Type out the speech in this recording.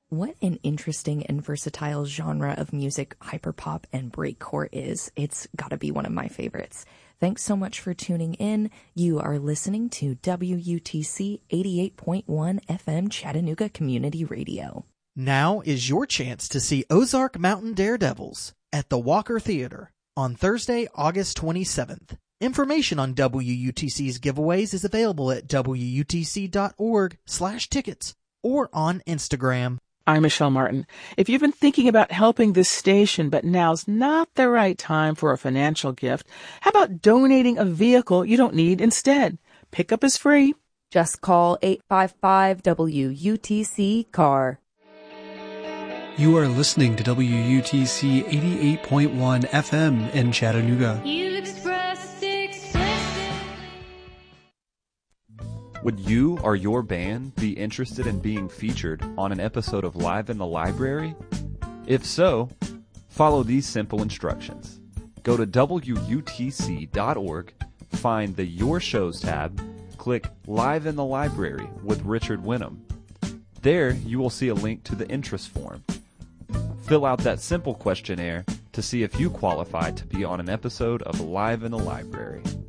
What an interesting and versatile genre of music hyperpop and breakcore is. It's gotta be one of my favorites. Thanks so much for tuning in. You are listening to WUTC 88.1 FM Chattanooga Community Radio. Now is your chance to see Ozark Mountain Daredevils at the Walker Theater on Thursday, August 27th. Information on WUTC's giveaways is available at WUTC.org/tickets or on Instagram. I'm Michelle Martin. If you've been thinking about helping this station, but now's not the right time for a financial gift, how about donating a vehicle you don't need instead? Pickup is free. Just call 855-WUTC-CAR. You are listening to WUTC 88.1 FM in Chattanooga. Would you or your band be interested in being featured on an episode of Live in the Library? If so, follow these simple instructions. Go to WUTC.org, find the Your Shows tab, click Live in the Library with Richard Winham. There you will see a link to the interest form. Fill out that simple questionnaire to see if you qualify to be on an episode of Live in the Library.